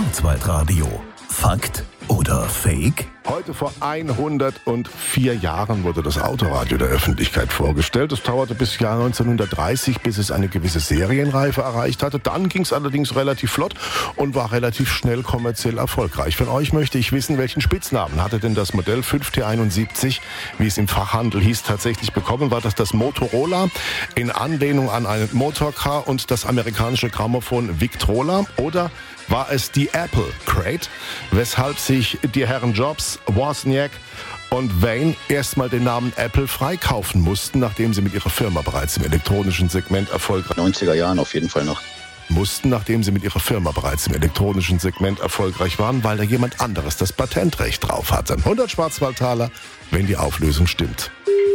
Schwarzwaldradio. Fakt oder Fake? Heute vor 104 Jahren wurde das Autoradio der Öffentlichkeit vorgestellt. Es dauerte bis Jahr 1930, bis es eine gewisse Serienreife erreicht hatte. Dann ging es allerdings relativ flott und war relativ schnell kommerziell erfolgreich. Von euch möchte ich wissen, welchen Spitznamen hatte denn das Modell 5T71, wie es im Fachhandel hieß, tatsächlich bekommen? War das Motorola in Anlehnung an einen Motorcar und das amerikanische Grammophon Victrola? Oder war es die Apple Crate, weshalb sich die Herren Jobs, Wozniak und Wayne erstmal den Namen Apple freikaufen mussten, nachdem sie mit ihrer Firma bereits im elektronischen Segment erfolgreich 90er Jahren auf jeden Fall noch. waren, weil da jemand anderes das Patentrecht drauf hatte. 100 Schwarzwaldtaler, wenn die Auflösung stimmt.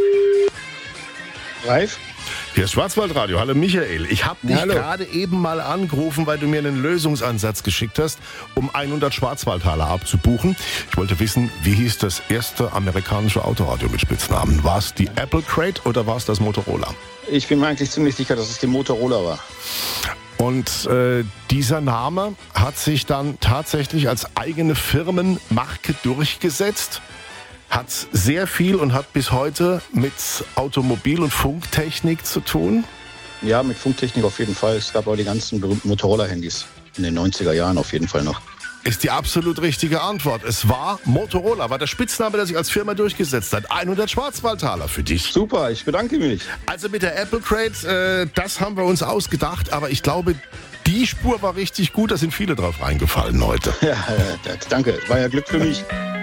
Ralf? Hier ist Schwarzwaldradio. Hallo Michael. Ich habe dich gerade eben mal angerufen, weil du mir einen Lösungsansatz geschickt hast, um 100 Schwarzwaldtaler abzubuchen. Ich wollte wissen, wie hieß das erste amerikanische Autoradio mit Spitznamen? War es die Apple Crate oder war es das Motorola? Ich bin mir eigentlich ziemlich sicher, dass es die Motorola war. Und dieser Name hat sich dann tatsächlich als eigene Firmenmarke durchgesetzt. Hat sehr viel und hat bis heute mit Automobil- und Funktechnik zu tun? Ja, mit Funktechnik auf jeden Fall. Es gab auch die ganzen berühmten Motorola-Handys in den 90er Jahren auf jeden Fall noch. Ist die absolut richtige Antwort. Es war Motorola, war der Spitzname, der sich als Firma durchgesetzt hat. 100 Schwarzwaldtaler für dich. Super, ich bedanke mich. Also mit der Apple Crate, das haben wir uns ausgedacht, aber ich glaube, die Spur war richtig gut, da sind viele drauf reingefallen heute. Ja, danke, war ja Glück für mich.